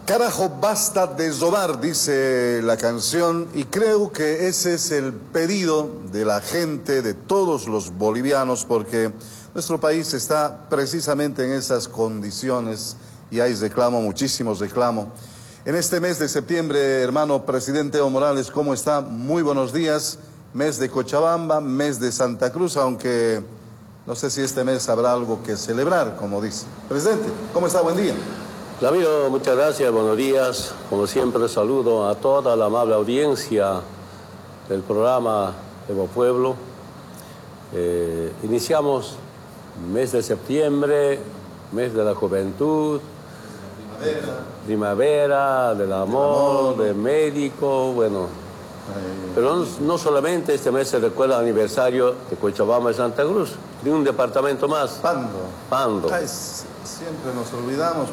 Carajo, basta de sobar, dice la canción, y creo que ese es el pedido de la gente, de todos los bolivianos, porque nuestro país está precisamente en esas condiciones y hay reclamo, muchísimos reclamos. En este mes de septiembre, hermano presidente Evo Morales, ¿cómo está? Muy buenos días. Mes de Cochabamba, mes de Santa Cruz, aunque no sé si este mes habrá algo que celebrar, como dice. Presidente, ¿cómo está? Buen día. Ramiro, muchas gracias, buenos días. Como siempre, saludo a toda la amable audiencia del programa Evo Pueblo. Iniciamos mes de septiembre, mes de la juventud, primavera, del amor, del médico, bueno. Pero no solamente este mes se recuerda el aniversario de Cochabamba y Santa Cruz, de un departamento más. Pando. Siempre nos olvidamos.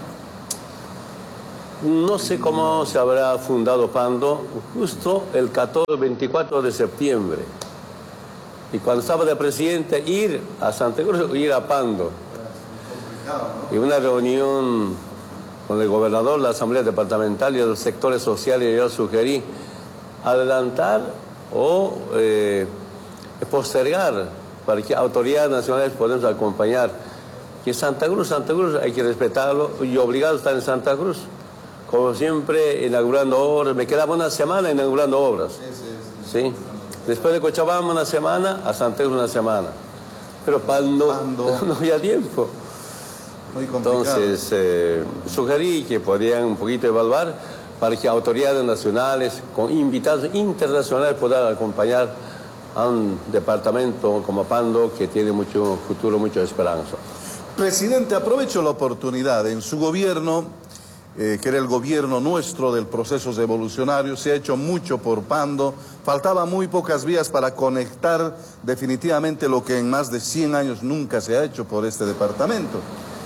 No sé cómo se habrá fundado Pando, justo el 24 de septiembre. Y cuando estaba de presidente, ir a Santa Cruz, ir a Pando. Y una reunión con el gobernador, la asamblea departamental y los sectores sociales, yo sugerí adelantar o postergar para que autoridades nacionales podamos acompañar. Que Santa Cruz hay que respetarlo y obligado a estar en Santa Cruz. Como siempre, inaugurando obras. Me quedaba una semana inaugurando obras. Sí. Después de Cochabamba una semana, a Santa Cruz una semana. Pero Pando no había tiempo. Muy complicado. Entonces, sugerí que podían un poquito evaluar para que autoridades nacionales, con invitados internacionales, puedan acompañar a un departamento como Pando, que tiene mucho futuro, mucha esperanza. Presidente, aprovecho la oportunidad. En su gobierno, que era el gobierno nuestro del proceso revolucionario, se ha hecho mucho por Pando. Faltaban muy pocas vías para conectar definitivamente lo que en más de 100 años nunca se ha hecho por este departamento.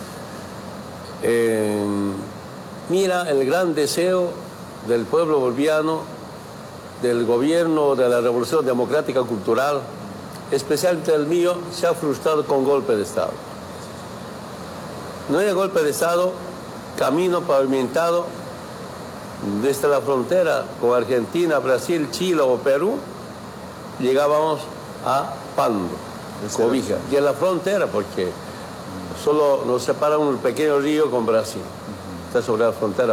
Mira, el gran deseo del pueblo boliviano, del gobierno de la Revolución Democrática Cultural, especialmente el mío, se ha frustrado con golpe de Estado. No hay golpe de Estado, camino pavimentado desde la frontera con Argentina, Brasil, Chile o Perú, llegábamos a Pando, Cobija, y en la frontera, porque solo nos separa un pequeño río con Brasil, está sobre la frontera.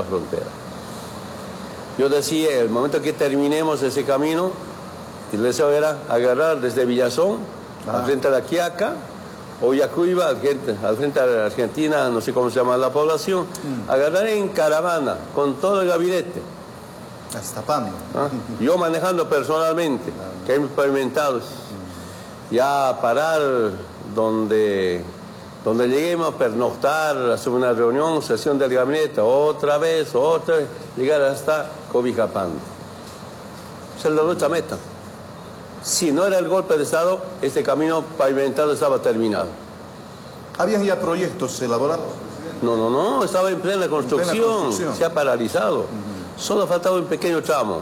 Yo decía, el momento que terminemos ese camino, el deseo era agarrar desde Villazón, al frente de la Quiaca, o Yacuiba, al frente de la Argentina, no sé cómo se llama la población, agarrar en caravana, con todo el gabinete. Hasta Pando. Yo manejando personalmente, que hemos pavimentado, ya parar donde lleguemos, pernoctar, hacer una reunión, sesión del gabinete, otra vez, llegar hasta Cobija Pando. Esa es la nuestra meta. Si no era el golpe de Estado, este camino pavimentado estaba terminado. ¿Habían ya proyectos elaborados? No, estaba en plena construcción, se ha paralizado. Solo faltaba un pequeño tramo.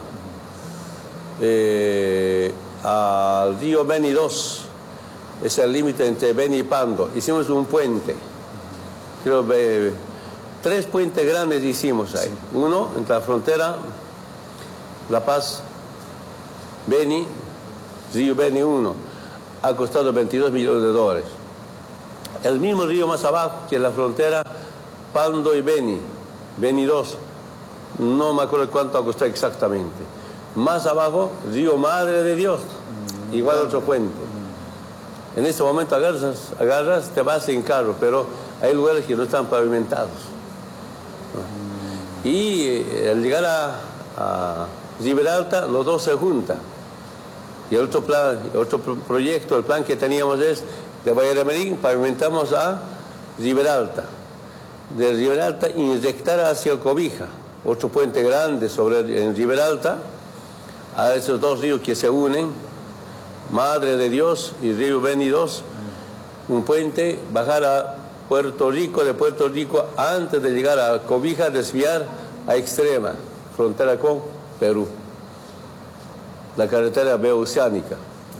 Al río Beni 2, es el límite entre Beni y Pando. Hicimos un puente. Creo que 3 puentes grandes hicimos ahí. Uno entre la frontera, La Paz, Beni, río Beni 1, ha costado $22 millones. El mismo río más abajo, que la frontera, Pando y Beni 2, no me acuerdo cuánto ha costado exactamente. Más abajo, río Madre de Dios, igual otro puente. En este momento agarras, te vas en carro, pero hay lugares que no están pavimentados. Y al llegar a Riberalta, los dos se juntan. Y el otro proyecto, el plan que teníamos es, de Bayramerín pavimentamos a Riberalta. De Riberalta inyectar hacia Cobija, otro puente grande en Riberalta, a esos dos ríos que se unen, Madre de Dios y río Beni 2, un puente, bajar a Puerto Rico, de Puerto Rico, antes de llegar a Cobija, desviar a Extrema, frontera con Perú. La carretera bioceánica.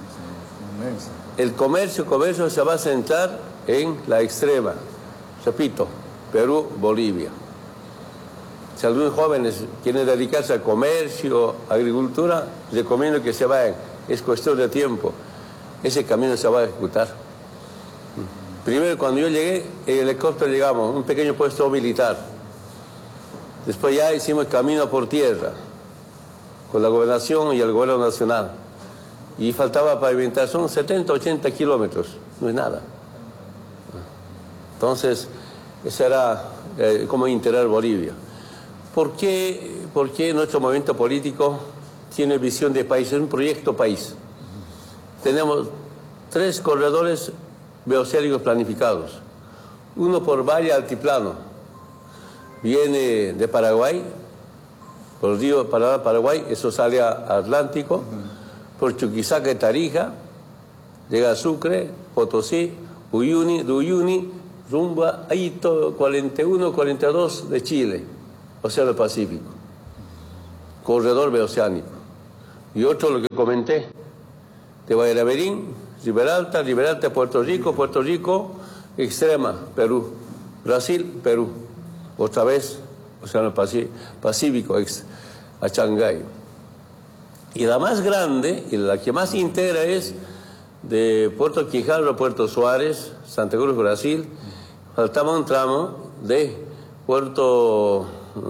El comercio se va a centrar en la Extrema, repito, Perú, Bolivia. Si algunos jóvenes quieren dedicarse al comercio, agricultura, recomiendo que se vayan. Es cuestión de tiempo. Ese camino se va a ejecutar. Primero, cuando yo llegué, en helicóptero llegamos, un pequeño puesto militar. Después ya hicimos camino por tierra, con la gobernación y el gobierno nacional. Y faltaba pavimentar, son 70, 80 kilómetros, no es nada. Entonces, ese era cómo integrar Bolivia. ¿Por qué nuestro movimiento político tiene visión de país? Es un proyecto país. Tenemos 3 corredores bioceánicos planificados. Uno por valle altiplano. Viene de Paraguay, por el río Paraguay, eso sale a Atlántico, por Chuquisaca y Tarija, llega a Sucre, Potosí, Uyuni, de Uyuni, rumbo a Aito 41, 42 de Chile, Océano Pacífico. Corredor bioceánico. Y otro, lo que comenté, de Guayaberín, Riberalta, Puerto Rico, Extrema, Perú, Brasil, Perú. Otra vez, Océano Pacífico, a Shanghái. Y la más grande, y la que más integra es de Puerto Quijarro a Puerto Suárez, Santa Cruz, Brasil. Faltaba un tramo de Puerto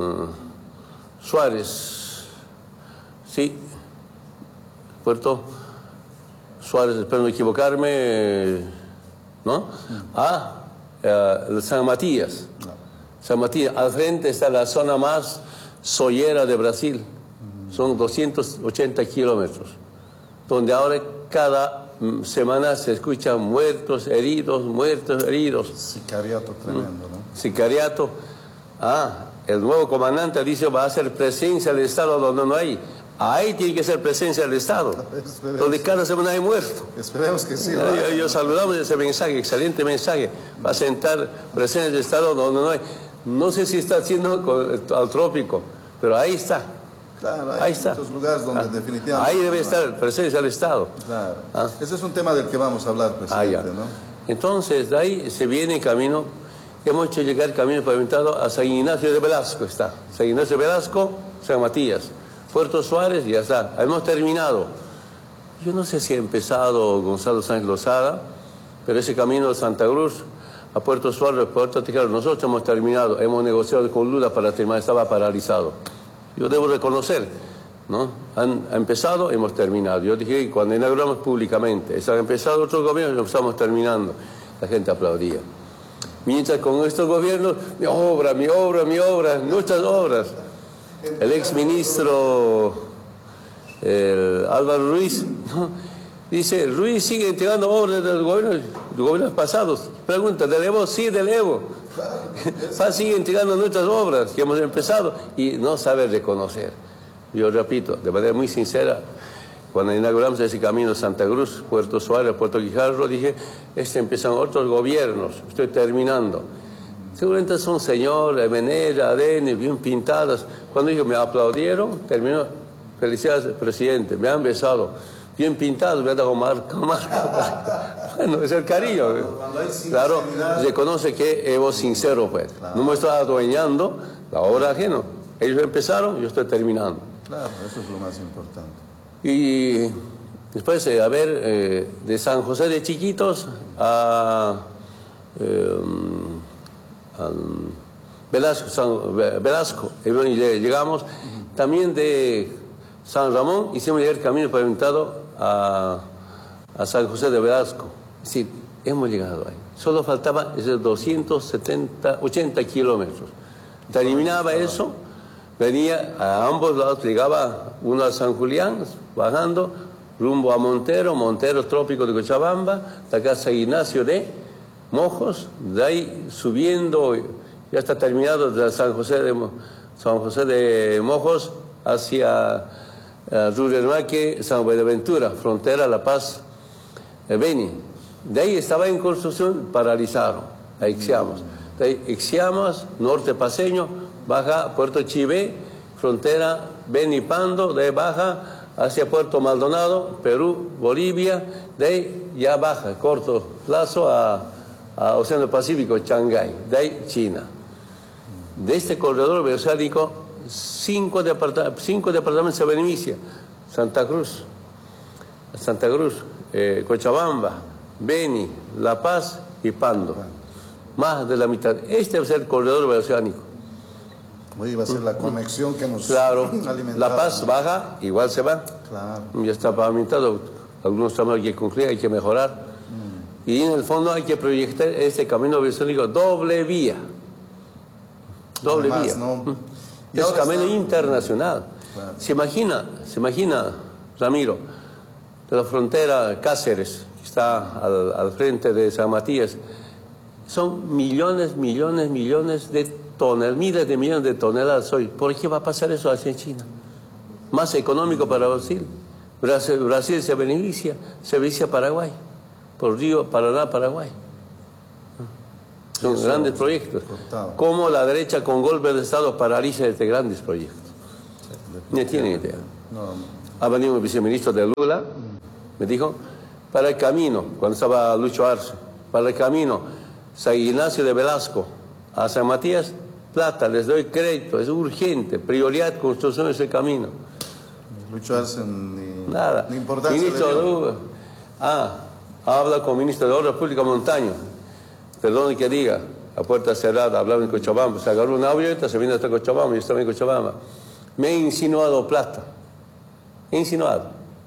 Suárez, sí, Puerto Suárez, espero no equivocarme, ¿no? San Matías. San Matías, al frente está la zona más soyera de Brasil, son 280 kilómetros, donde ahora cada semana se escuchan muertos, heridos. Sicariato tremendo, ¿no? Sicariato. El nuevo comandante dice va a hacer presencia del Estado donde no hay. Ahí tiene que ser presencia del Estado, donde cada semana hay muerto. Esperemos que sí. Yo saludamos ese mensaje, excelente mensaje. Va a sentar presencia del Estado donde no hay. No sé si está haciendo al trópico, pero ahí está. Claro, ahí está. Muchos lugares donde definitivamente... Ahí debe estar presencia del Estado. Claro. Ese es un tema del que vamos a hablar, presidente, ¿no? Entonces, de ahí se viene camino. Hemos hecho llegar camino pavimentado a San Ignacio de Velasco, está. San Ignacio de Velasco, San Matías. Puerto Suárez, ya está. Hemos terminado. Yo no sé si ha empezado Gonzalo Sáenz Lozada, pero ese camino de Santa Cruz a Puerto Suárez, Puerto Quijarro, nosotros hemos terminado. Hemos negociado con Lula para terminar, estaba paralizado. Yo debo reconocer, ¿no? Han empezado, hemos terminado. Yo dije que cuando inauguramos públicamente, han empezado otros gobiernos, lo estamos terminando. La gente aplaudía. Mientras con estos gobiernos, mi obra, nuestras obras. El exministro Álvaro Ruiz, ¿no? Dice, Ruiz sigue entregando obras de los gobiernos pasados. Pregunta, ¿del Evo? Sí, del Evo. Sigue entregando nuestras obras que hemos empezado y no sabe reconocer. Yo repito, de manera muy sincera, cuando inauguramos ese camino Santa Cruz, Puerto Suárez, Puerto Quijarro, dije, empiezan otros gobiernos, estoy terminando. Seguramente son señores, Menera, ADN, bien pintadas. Cuando dije, me aplaudieron, terminó, felicidades, presidente, me han besado, bien pintados, me han dado marca. Bueno, es el cariño. Claro, reconoce que Evo sincero, pues. Claro. No me estoy adueñando la obra ajena. Ellos empezaron, yo estoy terminando. Claro, eso es lo más importante. Y después, de San José de Chiquitos a Velasco, llegamos. También de San Ramón hicimos llegar camino pavimentado a San José de Velasco. Es decir, hemos llegado ahí. Solo faltaba 80 kilómetros. Terminaba eso, venía a ambos lados, llegaba uno a San Julián, bajando, rumbo a Montero, trópico de Cochabamba, de acá San Ignacio de Mojos, de ahí subiendo, ya está terminado de San José de Mojos hacia Rurrenaque, San Buenaventura, frontera La Paz, Beni. De ahí estaba en construcción, paralizaron, a Ixiamos. De ahí Ixiamos, norte paseño, baja Puerto Chivé, frontera Beni Pando, de ahí baja hacia Puerto Maldonado, Perú, Bolivia, de ahí ya baja, corto plazo a Océano Pacífico, Shanghái, de ahí China. De este corredor bioceánico, 5 departamentos se benefician. Santa Cruz, Cochabamba, Beni, La Paz y Pando. Más de la mitad. Este va a ser el corredor bioceánico. Hoy va a ser la conexión que nos alimentado. La Paz baja, igual se va. Claro. Ya está pavimentado. Algunos tramos hay que concluir, hay que mejorar. Y en el fondo hay que proyectar este camino bioceánico doble vía. Doble vía. ¿No? Es camino internacional. Claro. Se imagina, Ramiro, de la frontera Cáceres, que está al frente de San Matías, son millones de toneladas, miles de millones de toneladas hoy. ¿Por qué va a pasar eso hacia China? Más económico para Brasil. Brasil se beneficia Paraguay, por Río, Paraná, Paraguay. Son grandes proyectos. Cómo la derecha con golpe de Estado paraliza estos grandes proyectos. No tienen idea. Ha venido el viceministro de Lula, me dijo, para el camino, cuando estaba Lucho Arce, para el camino San Ignacio de Velasco a San Matías, plata, les doy crédito, es urgente, prioridad, construcción de ese camino. Lucho Arce nada. Ni importancia ministro de Lula, habla con el ministro de Obras Públicas Montaño, perdón que diga, a puerta cerrada, hablaba en Cochabamba, se agarró una avioneta, se vino hasta Cochabamba, yo estaba en Cochabamba. Me he insinuado plata. He insinuado.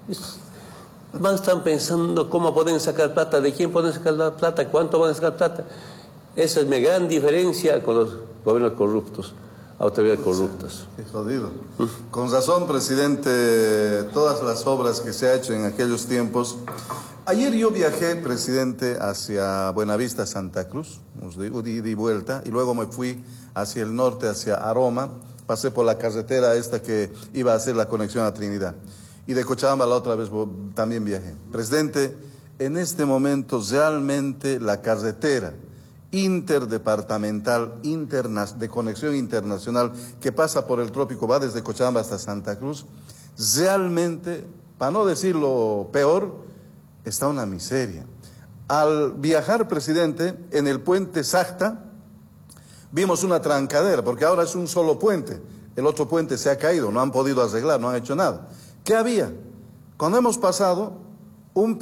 Están pensando cómo pueden sacar plata, de quién pueden sacar la plata, cuánto van a sacar plata. Esa es mi gran diferencia con los gobiernos corruptos, autoridades corruptas. Qué jodido. Con razón, presidente, todas las obras que se ha hecho en aquellos tiempos. Ayer yo viajé, presidente, hacia Buenavista, Santa Cruz, di vuelta, y luego me fui hacia el norte, hacia Aroma, pasé por la carretera esta que iba a hacer la conexión a Trinidad. Y de Cochabamba la otra vez también viajé. Presidente, en este momento realmente la carretera interdepartamental, de conexión internacional, que pasa por el trópico, va desde Cochabamba hasta Santa Cruz, realmente, para no decirlo peor, está una miseria. Al viajar, presidente, en el puente Sacta, vimos una trancadera, porque ahora es un solo puente. El otro puente se ha caído, no han podido arreglar, no han hecho nada. ¿Qué había? Cuando hemos pasado, una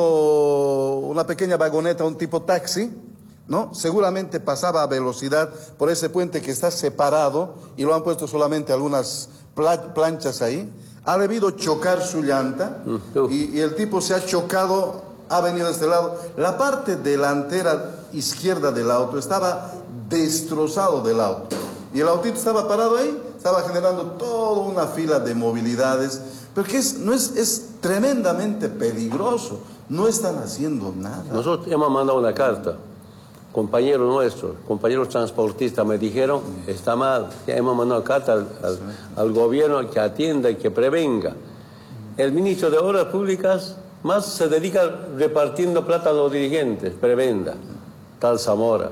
pequeña vagoneta, un tipo taxi, ¿no? Seguramente pasaba a velocidad por ese puente que está separado y lo han puesto solamente algunas planchas ahí. Ha debido chocar su llanta y el tipo se ha chocado, ha venido de este lado. La parte delantera izquierda del auto estaba destrozado del auto. Y el autito estaba parado ahí, estaba generando toda una fila de movilidades. Pero que es tremendamente peligroso. No están haciendo nada. Nosotros hemos mandado una carta. Compañeros nuestros, compañeros transportistas me dijeron, está mal, ya hemos mandado carta al gobierno que atienda y que prevenga. El ministro de Obras Públicas más se dedica repartiendo plata a los dirigentes, prebenda, tal Zamora.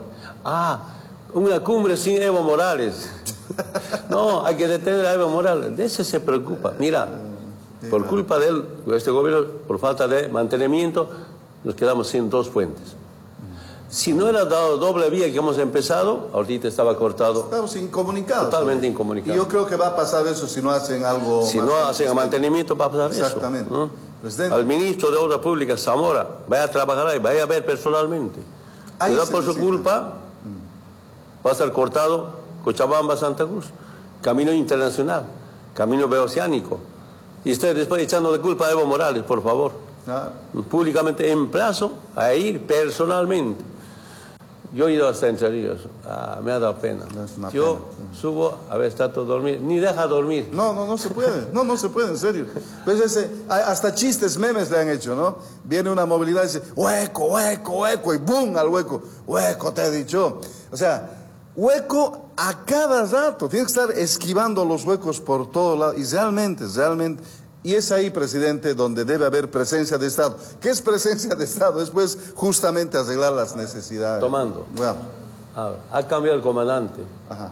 Una cumbre sin Evo Morales. No, hay que detener a Evo Morales, de eso se preocupa. Mira, por culpa de él, este gobierno, por falta de mantenimiento, nos quedamos sin 2 puentes. Si no era dado doble vía que hemos empezado, ahorita estaba cortado. Estamos incomunicados. Totalmente incomunicados. Y yo creo que va a pasar eso si no hacen algo. Si no hacen mantenimiento, va a pasar eso. Exactamente. Al ministro de Obras Públicas, Zamora, vaya a trabajar ahí, vaya a ver personalmente. Pero por su culpa, va a estar cortado Cochabamba, Santa Cruz. Camino internacional, camino bioceánico. Y ustedes después echando de culpa a Evo Morales, por favor. Públicamente emplazo a ir personalmente. Yo he ido hasta Entre Ríos, me ha dado pena. Yo subo a ver, está todo dormir, ni deja dormir. No se puede, no se puede, en serio. Pues hasta chistes, memes le han hecho, ¿no? Viene una movilidad y dice, hueco, y ¡boom! Al hueco. Hueco, te he dicho. O sea, hueco a cada rato. Tienes que estar esquivando los huecos por todos lados. Y realmente. Y es ahí, presidente, donde debe haber presencia de Estado. ¿Qué es presencia de Estado? Es pues justamente arreglar las necesidades. Tomando. Bueno. Ha cambiado el comandante. Ajá.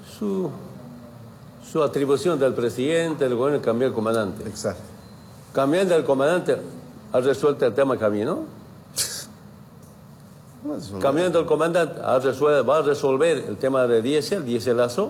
Su atribución del presidente, del gobierno, cambió el comandante. Exacto. Cambiando el comandante, ¿ha resuelto el tema camino? Cambiando el comandante, va a resolver el tema de diéselazo.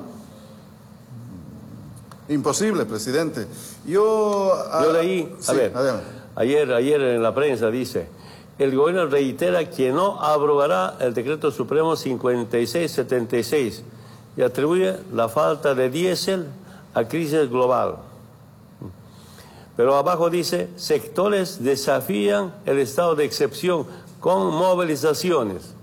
Imposible, presidente. Yo leí, sí, ayer en la prensa dice, el gobierno reitera que no abrogará el decreto supremo 5676 y atribuye la falta de diésel a crisis global. Pero abajo dice, sectores desafían el estado de excepción con movilizaciones.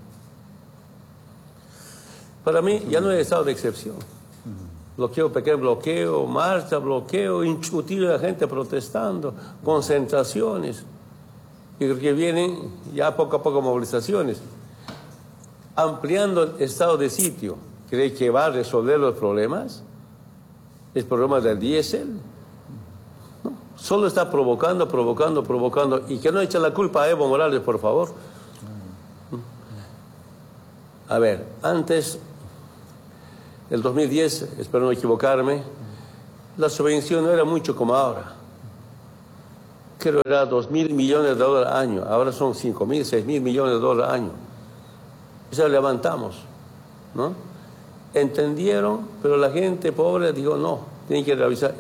Para mí ya no hay estado de excepción. Bloqueo, pequeño bloqueo, marcha, bloqueo, indiscutible la gente protestando, concentraciones. Y creo que vienen ya poco a poco movilizaciones. Ampliando el estado de sitio, ¿cree que va a resolver los problemas? ¿El problema del diésel? No, solo está provocando. Y que no eche la culpa a Evo Morales, por favor. A ver, antes, el 2010, espero no equivocarme, la subvención no era mucho como ahora. Creo que era $2.000 millones al año, ahora son $5.000, $6.000 millones al año. Eso levantamos, ¿no? Entendieron, pero la gente pobre dijo no, tienen que revisar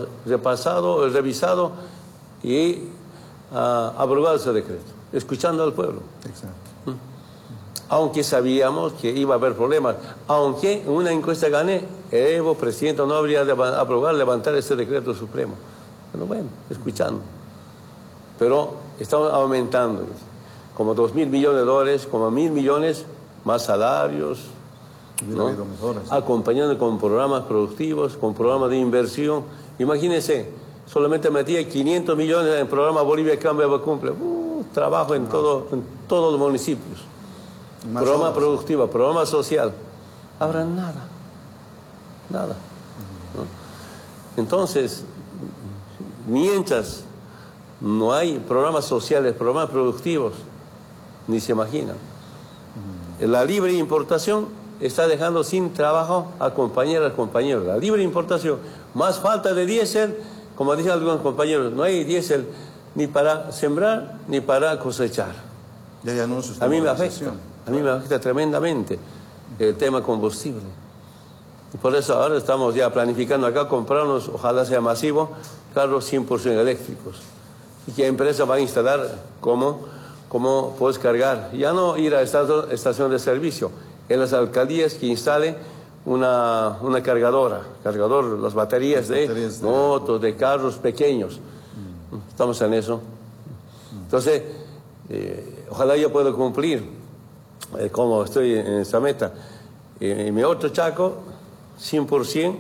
revisado y aprobar ese decreto, escuchando al pueblo. Exacto. Aunque sabíamos que iba a haber problemas, aunque en una encuesta gané, Evo, presidente, no habría de aprobar, levantar ese decreto supremo. Pero bueno, escuchando. Pero estamos aumentando, como $2.000 millones, como 1.000 millones, más salarios, ¿no? Acompañando con programas productivos, con programas de inversión. Imagínense, solamente metía 500 millones en el programa Bolivia Cambia Cumple. Trabajo en todos los municipios. Programa productivo, programa social. Ahora nada. ¿No? Entonces, mientras no hay programas sociales, programas productivos, ni se imaginan. La libre importación está dejando sin trabajo a compañeras, compañeros. La libre importación, más falta de diésel, como dicen algunos compañeros, no hay diésel ni para sembrar ni para cosechar. A mí me afecta tremendamente el tema combustible. Y por eso ahora estamos ya planificando acá comprarnos, ojalá sea masivo, carros 100% eléctricos. ¿Y qué empresa va a instalar? ¿Cómo puedes cargar? Ya no ir a estación de servicio. En las alcaldías que instale una cargador, las baterías de motos, de carros pequeños. Estamos en eso. Entonces, ojalá yo pueda cumplir, como estoy en esa meta. En mi otro Chaco, 100%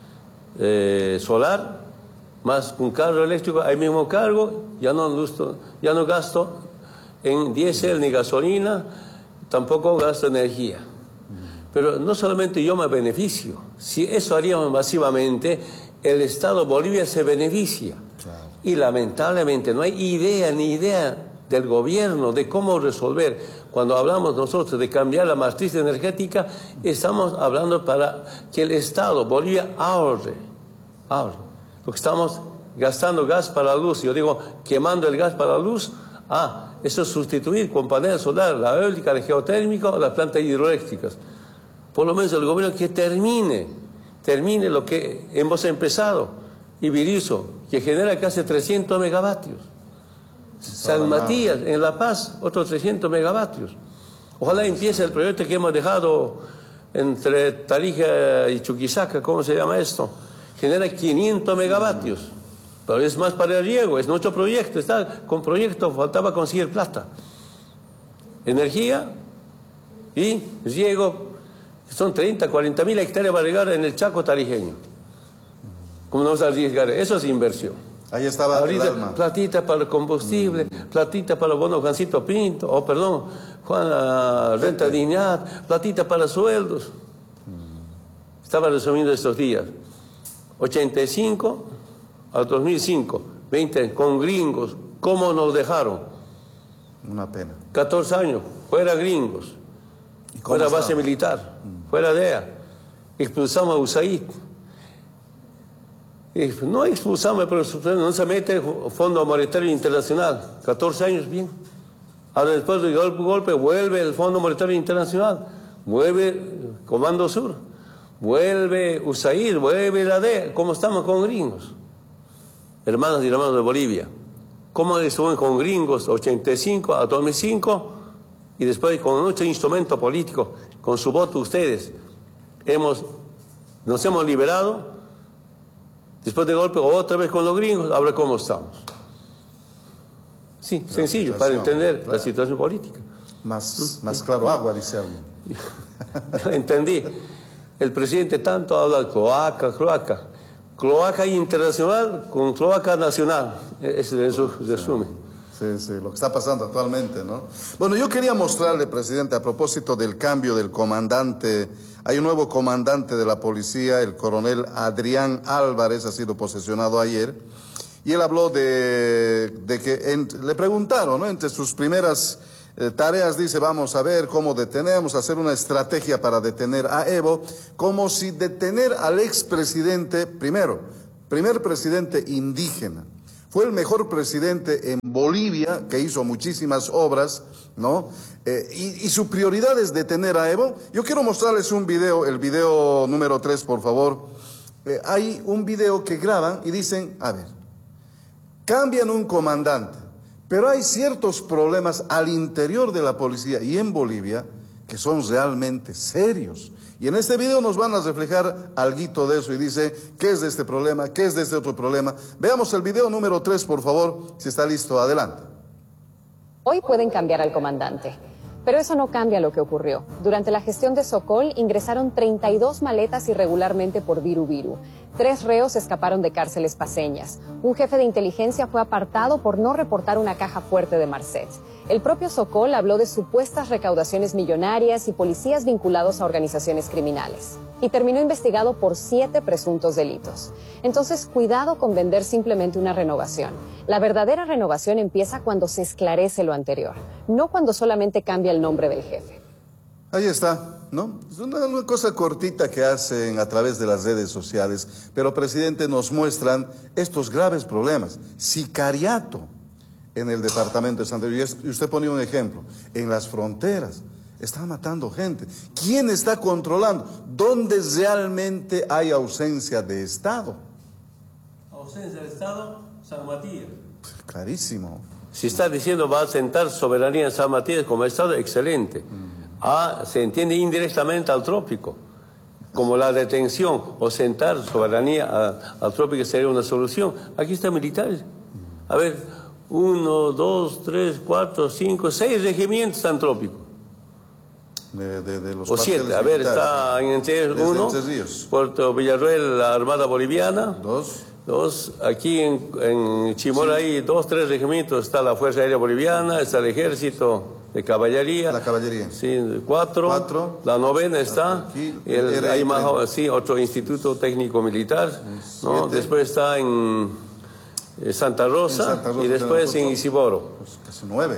solar, más un carro eléctrico, ahí mismo cargo, ya no gasto en diésel ni gasolina, tampoco gasto energía. Pero no solamente yo me beneficio, si eso haríamos masivamente, el Estado de Bolivia se beneficia. Claro. Y lamentablemente no hay idea del gobierno de cómo resolver. Cuando hablamos nosotros de cambiar la matriz energética, estamos hablando para que el Estado de Bolivia ahorre. Porque estamos gastando gas para la luz. Yo digo, quemando el gas para la luz, eso es sustituir con paneles solares, la eólica, la geotérmica o las plantas hidroeléctricas. Por lo menos el gobierno que termine lo que hemos empezado. Ibirizo, que genera casi 300 megavatios. San Matías, en La Paz, otros 300 megavatios. Ojalá empiece el proyecto que hemos dejado entre Tarija y Chuquisaca, ¿cómo se llama esto? Genera 500 megavatios. Pero es más para el riego, es nuestro proyecto. Está con proyecto, faltaba conseguir plata. Energía y riego. Son 30, 40 mil hectáreas para regar en el Chaco tarijeño. ¿Cómo no vamos a arriesgar? Eso es inversión. Ahí estaba el alma. Platita para el combustible, platita para el bono Juancito Pinto, Juan Renta Dignidad, platita para sueldos. Estaba resumiendo estos días. 85 al 2005, 20 con gringos, ¿cómo nos dejaron? Una pena. 14 años, fuera gringos, fuera base militar, fuera DEA. Expulsamos a USAID. No expulsamos, pero no se mete el Fondo Monetario Internacional. 14 años, bien. Ahora después del golpe vuelve el Fondo Monetario Internacional, vuelve Comando Sur, vuelve USAID, vuelve la DEA. ¿Cómo estamos con gringos? Hermanos y hermanos de Bolivia. ¿Cómo estuvieron con gringos 85 a 2005? Y después con nuestro instrumento político, con su voto ustedes, nos hemos liberado. Después del golpe otra vez con los gringos, ahora ¿cómo estamos? Sí, sencillo, para entender la situación política. Más claro agua, dice alguien. Entendí. El presidente tanto habla de cloaca. Cloaca internacional con cloaca nacional. Ese es su resumen. Sí, lo que está pasando actualmente, ¿no? Bueno, yo quería mostrarle, presidente, a propósito del cambio del comandante. Hay un nuevo comandante de la policía, el coronel Adrián Álvarez, ha sido posesionado ayer. Y él habló de que le preguntaron, ¿no? Entre sus primeras tareas, dice, vamos a ver cómo detenemos, hacer una estrategia para detener a Evo, como si detener al expresidente, primer presidente indígena. Fue el mejor presidente en Bolivia, que hizo muchísimas obras, ¿no? Y su prioridad es detener a Evo. Yo quiero mostrarles un video, el video número 3, por favor. Hay un video que graban y dicen, a ver, cambian un comandante, pero hay ciertos problemas al interior de la policía y en Bolivia que son realmente serios. Y en este video nos van a reflejar alguito de eso y dice, ¿qué es de este problema? ¿Qué es de este otro problema? Veamos el video número 3, por favor, si está listo, adelante. Hoy pueden cambiar al comandante, pero eso no cambia lo que ocurrió. Durante la gestión de Sokol ingresaron 32 maletas irregularmente por Viru Viru. 3 reos escaparon de cárceles paceñas. Un jefe de inteligencia fue apartado por no reportar una caja fuerte de Marcet. El propio Sokol habló de supuestas recaudaciones millonarias y policías vinculados a organizaciones criminales. Y terminó investigado por 7 presuntos delitos. Entonces, cuidado con vender simplemente una renovación. La verdadera renovación empieza cuando se esclarece lo anterior, no cuando solamente cambia el nombre del jefe. Ahí está, ¿no? Es una cosa cortita que hacen a través de las redes sociales, pero, presidente, nos muestran estos graves problemas. Sicariato en el departamento de Santa Cruz. Y usted ponía un ejemplo, en las fronteras. Están matando gente. ¿Quién está controlando? ¿Dónde realmente hay ausencia de Estado? Ausencia de Estado, San Matías. Clarísimo. Si está diciendo va a sentar soberanía en San Matías como Estado, excelente. Se entiende indirectamente al trópico, como la detención o sentar soberanía al trópico sería una solución. Aquí están militares. A ver, 1, 2, 3, 4, 5, 6 regimientos están trópicos. De los o 7, a ver, está en Entre uno, Puerto Villarruel, la Armada Boliviana. 2, aquí en Chimora hay 2, 3 regimientos, está la Fuerza Aérea Boliviana, está el Ejército de Caballería. La Caballería. Sí, 4, la 9ª está, hay más, sí, otro Instituto Técnico Militar, ¿no? Después está en Santa Rosa, y después en Isiboro. Pues casi 9.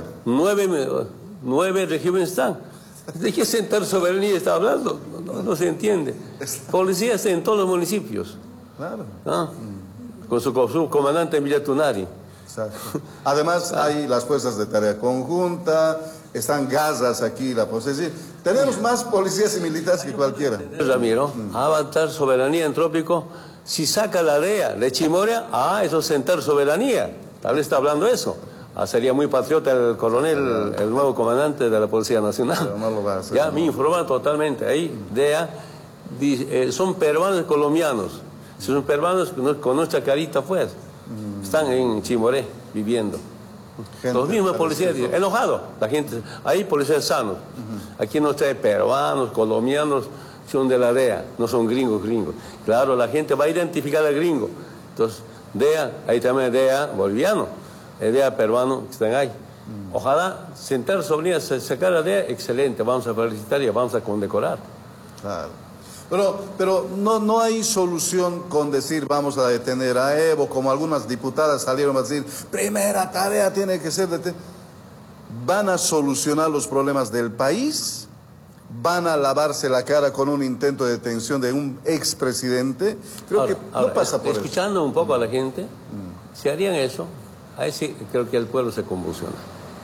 9 regímenes están. ¿De qué sentar soberanía está hablando? No se entiende. Policías en todos los municipios. Claro. ¿No? Con su comandante en Villa Tunari. Exacto. Además hay las fuerzas de tarea conjunta, están Gazas aquí, tenemos más policías y militares que cualquiera. Ramiro, avanzar soberanía en trópico, si saca la DEA de Chimoria, eso es sentar soberanía. Tal vez está hablando eso. Sería muy patriota el coronel, el nuevo comandante de la Policía Nacional. Pero no lo va a hacer, ya me informan totalmente. Ahí, DEA, son peruanos colombianos. Son peruanos con nuestra carita pues. Están en Chimoré viviendo. Los mismos policías, enojados. La gente, ahí policías sanos. Aquí no trae peruanos, colombianos, son de la DEA, no son gringos. Claro, la gente va a identificar al gringo. Entonces, DEA, ahí también DEA boliviano. DEA peruano que están ahí. Ojalá sentar sobre ella, sacar la DEA, excelente, vamos a felicitar y vamos a condecorar. Claro. Pero no hay solución con decir vamos a detener a Evo, como algunas diputadas salieron a decir, primera tarea tiene que ser detener. ¿Van a solucionar los problemas del país? ¿Van a lavarse la cara con un intento de detención de un expresidente? Creo que no pasa por eso. Escuchando un poco a la gente, si harían eso, ahí sí creo que el pueblo se convulsiona.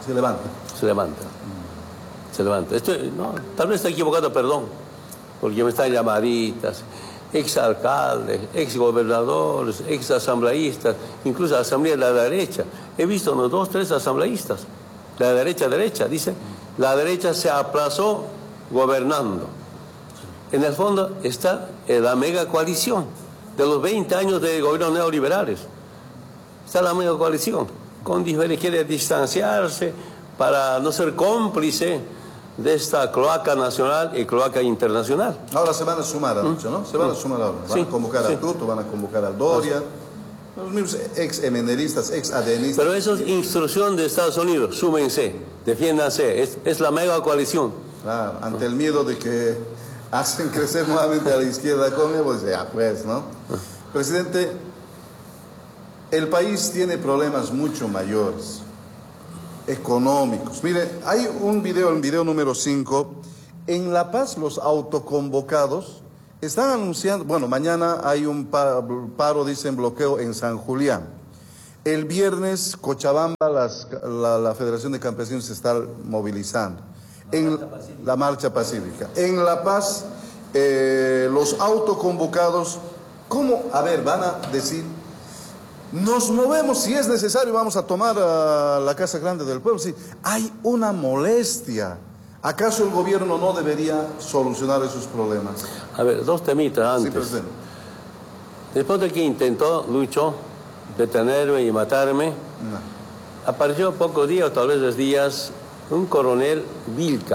Se levanta. Se levanta. Se levanta. No, tal vez está equivocado, perdón, porque me están llamaditas, exalcaldes, exgobernadores, exasambleístas, incluso asamblea de la derecha. He visto unos 2, 3 asambleístas. La derecha, dice, la derecha se aplazó gobernando. En el fondo está la mega coalición de los 20 años de gobierno neoliberales. Está la mega coalición, con quiere distanciarse para no ser cómplice de esta cloaca nacional y cloaca internacional. Ahora se van a sumar a Lucho, ¿no? Se van a sumar ahora. Van a convocar a Tuto, van a convocar a Doria, los mismos ex-emeneristas, ex-adenistas. Pero eso es instrucción de Estados Unidos, súmense, defiéndanse, es la mega coalición. Claro, ante el miedo de que hacen crecer nuevamente a la izquierda con él, pues ya pues, ¿no? Presidente, el país tiene problemas mucho mayores, económicos. Mire, hay un video, el video número 5, en La Paz los autoconvocados están anunciando, bueno, mañana hay un paro, dicen, bloqueo en San Julián. El viernes, Cochabamba, la Federación de Campesinos se está movilizando. En la marcha pacífica. En La Paz, los autoconvocados, ¿cómo? A ver, van a decir, nos movemos, si es necesario, vamos a tomar la Casa Grande del Pueblo. Sí, hay una molestia. ¿Acaso el gobierno no debería solucionar esos problemas? A ver, 2 temitas antes. Sí, presidente. Después de que intentó Lucho detenerme y matarme, No. apareció pocos días, o tal vez 10 días, un coronel Vilca,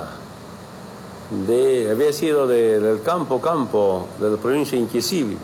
había sido del campo, de la provincia de Inquisibi.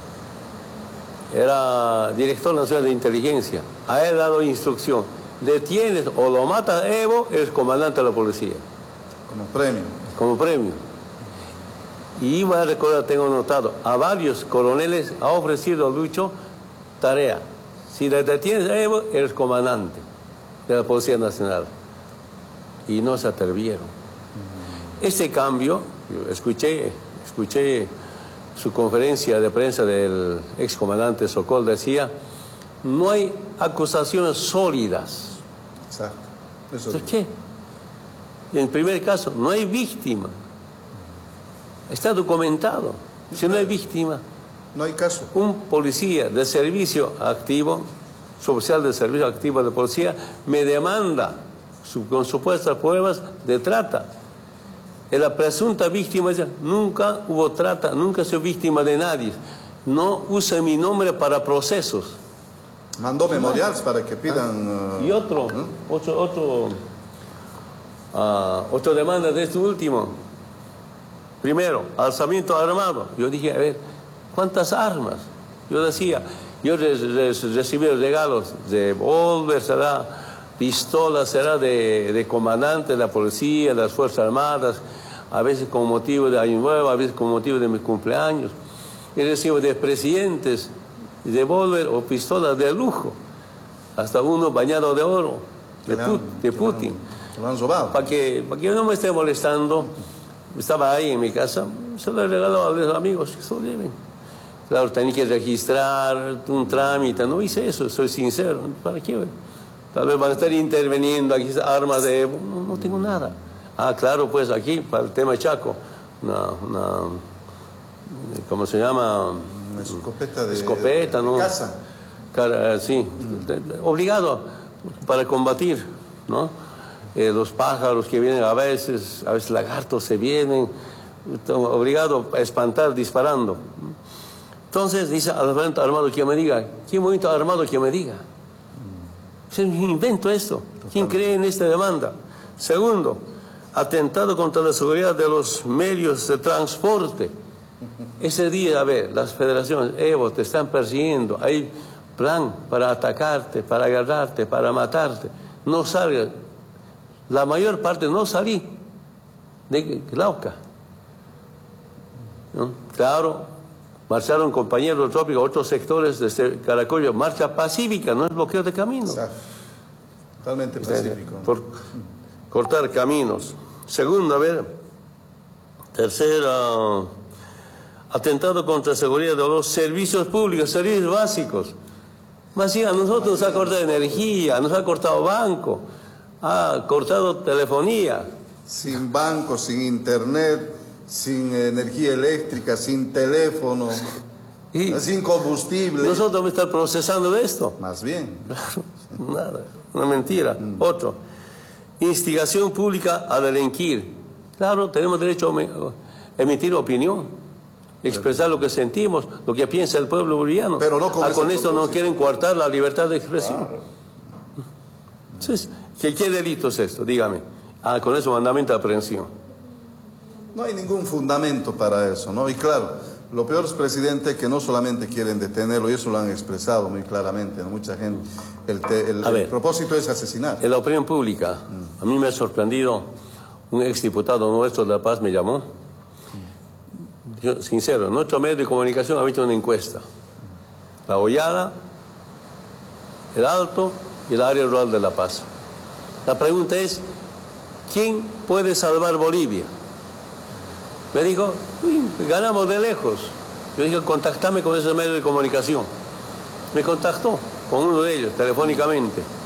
Era director nacional de inteligencia. A él ha dado instrucción: detienes o lo matas a Evo, eres comandante de la policía. Como premio. Como premio. Y iba a recordar, tengo notado, a varios coroneles ha ofrecido a Lucho tarea: si le detienes a Evo, eres comandante de la Policía Nacional. Y no se atrevieron. Ese cambio, yo escuché su conferencia de prensa del excomandante Sokol, decía, no hay acusaciones sólidas. Exacto. Eso ¿Por qué? En el primer caso, no hay víctima. Está documentado. Si no hay víctima, no hay caso. Un policía de servicio activo, oficial de servicio activo de policía, me demanda con supuestas pruebas de trata. La presunta víctima dice, nunca hubo trata, nunca soy víctima de nadie. No use mi nombre para procesos. Mandó memoriales para que pidan... Y otra demanda de este último. Primero, alzamiento armado. Yo dije, a ver, ¿cuántas armas? Yo decía, yo recibí regalos de Volver, será pistola, será de comandante de la policía, de las Fuerzas Armadas, a veces con motivo de Año Nuevo, a veces con motivo de mi cumpleaños. He recibido de presidentes de Volver o pistolas de lujo, hasta uno bañado de oro, de Putin. Lo han robado. Para que no me esté molestando, estaba ahí en mi casa, se lo he regalado a los amigos que se lo lleven. Claro, tenía que registrar un trámite, no hice eso, soy sincero. ¿Para qué? Tal vez van a estar interviniendo aquí armas de Evo. No tengo nada. Ah, claro, pues aquí, para el tema Chaco, ¿cómo se llama? Una escopeta de ¿no? Casa. Sí, obligado para combatir, ¿no? Los pájaros que vienen a veces lagartos se vienen, obligado a espantar disparando. Entonces dice al movimiento armado que me diga, ¿qué movimiento armado que me diga? Se invento esto. ¿Quién cree en esta demanda? Segundo, atentado contra la seguridad de los medios de transporte. Ese día, a ver, las federaciones, Evo, te están persiguiendo, hay plan para atacarte, para agarrarte, para matarte. No salgas. La mayor parte no salí de Glauca. ¿No? Claro, marcharon compañeros trópicos a otros sectores de Caracollo. Marcha pacífica, no es bloqueo de caminos. Totalmente pacífico. Por cortar caminos. Segundo, a ver, tercera, atentado contra la seguridad de los servicios públicos, servicios básicos. Más sí, a nosotros nos ha cortado energía, nos ha cortado banco, ha cortado telefonía. Sin banco, sin internet, sin energía eléctrica, sin teléfono, Y sin combustible. nosotros vamos a estar procesando esto. Más bien. Nada, una mentira. Otro, instigación pública a delinquir. Claro, tenemos derecho a emitir opinión, expresar lo que sentimos, lo que piensa el pueblo boliviano. Pero no con con ese esto no propósito. quieren coartar la libertad de expresión. Claro. Entonces, ¿qué delito es esto? Dígame. Con eso mandamiento de aprehensión. No hay ningún fundamento para eso, ¿no? Y claro, lo peor es, presidente, que no solamente quieren detenerlo, y eso lo han expresado muy claramente, ¿no? Mucha gente. El propósito es asesinar. En la opinión pública, a mí me ha sorprendido, un exdiputado nuestro de La Paz me llamó. Yo, sincero, nuestro medio de comunicación ha hecho una encuesta. La Hollada, el Alto y el área rural de La Paz. La pregunta es, ¿quién puede salvar Bolivia? Me dijo, ganamos de lejos. Yo dije, contactame con esos medios de comunicación. Me contactó con uno de ellos, telefónicamente.